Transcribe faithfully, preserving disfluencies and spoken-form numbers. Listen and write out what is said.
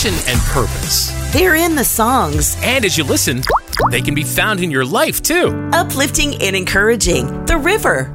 mission and purpose. They're in the songs. And as you listen, they can be found in your life too. Uplifting and encouraging. The River.